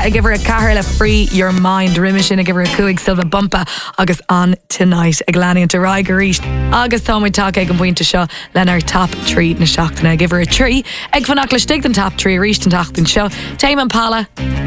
I give her a cahar le free your mind. Rimme sin I give her a cuig silva bumpa agus on tonight. A glanion to Rai Garish. Agus Tommy Talk ag an pointe seo lenar top 3 na seachtainna. I give her a 3. Ag fanach le stig den top 3 richt an tacht an seo. Tame and Pala.